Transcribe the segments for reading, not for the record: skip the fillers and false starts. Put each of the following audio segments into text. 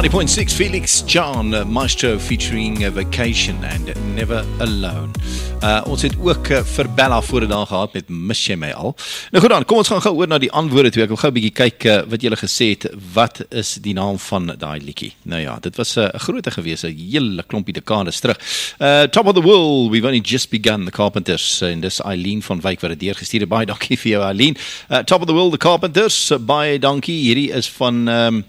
90.6 Felix John, Maestro featuring Vacation and Never Alone. Ons het ook vir Bella voor die dag gehad met Mis jy my al. Nou goed dan, kom ons gaan gou oor na die antwoorde toe. Ek wil gou 'n bietjie kyk wat julle gesê het. Wat is die naam van daai liedjie? Nou ja, dit was 'n groote gewees, 'n hele klompie dekades terug. Top of the World, we've only just begun, the Carpenters. En dis Eileen van Wyk wat dit deurgestuur het. Baie dankie vir jou Eileen. Top of the World, the Carpenters. Baie dankie. Hierdie is van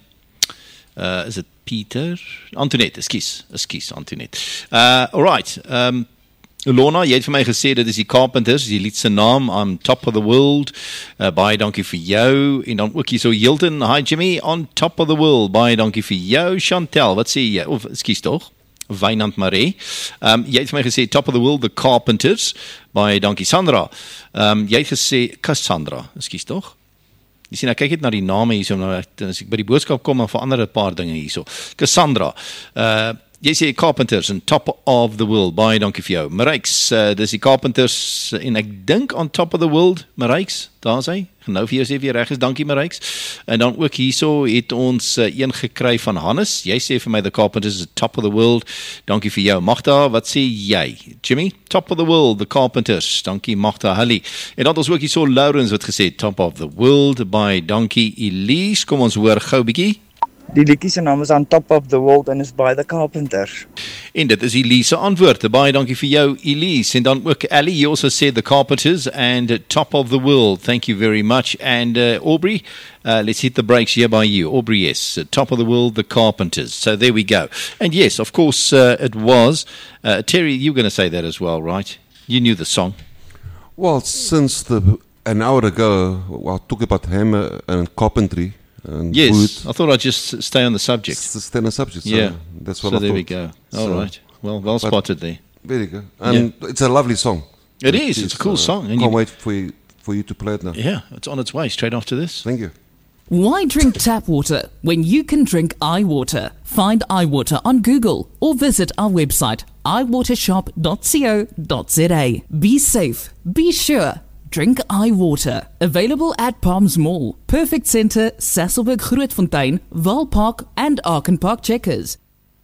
is it Pieter? Antoinette, ekskuus Antoinette. Alright, Lorna, jy het vir my gesê dit is die Carpenters, die lied se naam, I'm Top of the World. Baie dankie vir jou. En dan ook hier so Hilton, hi Jimmy, on Top of the World. Baie dankie vir jou. Chantel, wat sê jy? Of ekskuus tog? Wynand Marie. Jy het vir my gesê Top of the World, the Carpenters. Baie dankie Sandra. Jy het gesê Cassandra, ekskuus tog? Jy sien, ek kyk net na die name hier, so, as ek by die boodskap kom, dan verander 'n paar dinge hier so. Cassandra, jy sê Carpenters en Top of the World, baie dankie vir jou. Marijks, dis die Carpenters, en ek dink on Top of the World, Marijks, daar is hy, nou vir jou sê vir jy reg is, dankie Marijks. En dan ook hierso het ons een gekry van Hannes, jy sê vir my the Carpenters is Top of the World, dankie vir jou. Magda, wat sê jy? Jimmy, Top of the World, the Carpenters, dankie Magda Hallie. En dan het ons ook hierso Lawrence wat gesê Top of the World, baie dankie Elise, kom ons hoor gou bietjie. Die liedjie se naam is On Top of the World en is by the Carpenters. En dit is Elise se antwoord. Baie dankie vir jou Elise. En dan ook Ellie, you also said the Carpenters and Top of the World. Thank you very much. And Aubrey, let's hit the brakes here by you. Aubrey, yes, Top of the World, the Carpenters. So there we go. And yes, of course, it was. Terry, you were going to say that as well, right? You knew the song. Well, since an hour ago, I talked about hammer and carpentry. And yes, wood. I thought I'd just stay on the subject. Stay on the subject, so yeah. That's what so I there thought. we go. All right. Well spotted there. Very good. And it's a lovely song. It is. It's a cool song. And can't wait for you to play it now. Yeah, it's on its way straight after this. Thank you. Why drink tap water when you can drink iWater? Find iWater on Google or visit our website iwatershop.co.za. Be safe. Be sure. Drink iWater. Available at Palms Mall, Perfect Centre, Sasolburg Grootfontein, Waalpark and Arkenpark Checkers.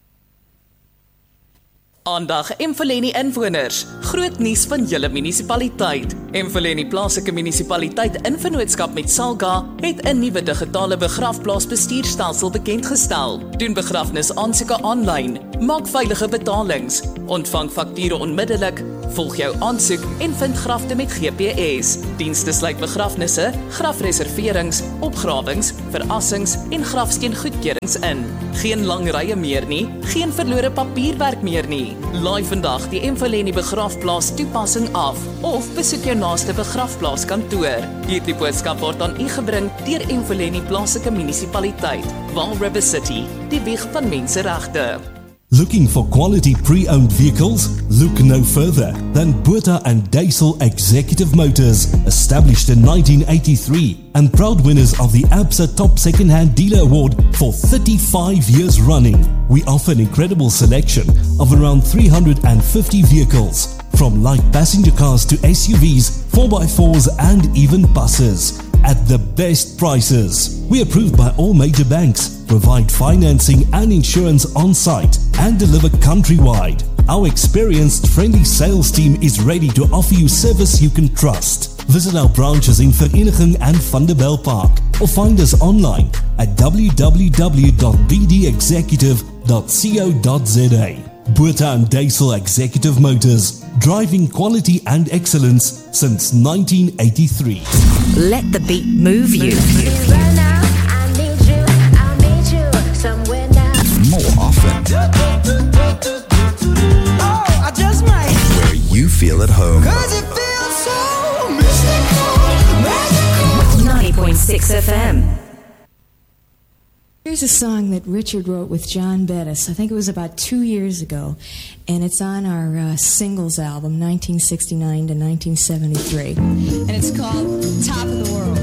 Aandag Emfuleni inwoners. Groot nuus van julle munisipaliteit. Emfuleni plaaslike munisipaliteit in vennootskap met Salga het 'n nuwe digitale begrafplaasbestuurstelsel bekendgestel. Doen begrafnisaansoeke aanlyn, maak veilige betalings, ontvang fakture onmiddellik, volg jou aansoek en vind grafte met GPS. Dienste sluit begrafnisse, grafreserverings, opgrawings, verassings en grafsteengoedkeurings in. Geen lang rye meer nie, geen verlore papierwerk meer nie. Laai vandag die Emfuleni begrafplaas toepassing af of besoek jou naaste begrafplaaskantoor. Hierdie boodskap word aan u gebring deur Emfuleni plaaslike munisipaliteit, Vaal River City, die wieg van menseregte. Looking for quality pre-owned vehicles? Look no further than Botha and Diesel Executive Motors, established in 1983 and proud winners of the ABSA Top Second-Hand Dealer Award for 35 years running. We offer an incredible selection of around 350 vehicles, from light passenger cars to SUVs, 4x4s and even buses, at the best prices. We are approved by all major banks, provide financing and insurance on site, and deliver countrywide. Our experienced, friendly sales team is ready to offer you service you can trust. Visit our branches in Vereniging and Vanderbijlpark or find us online at www.bdexecutive.co.za. Botha and Diesel Executive Motors, driving quality and excellence since 1983. Let the beat move you. More often. Oh, I just might. Where you feel at home. 'Cause it feels so mystical, magical. 90.6 FM. Here's a song that Richard wrote with John Bettis. I think it was about 2 years ago, and it's on our singles album, 1969 to 1973. And it's called Top of the World.